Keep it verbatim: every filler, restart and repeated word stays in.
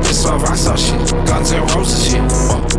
It's all rockstar shit. Guns and roses shit. Uh.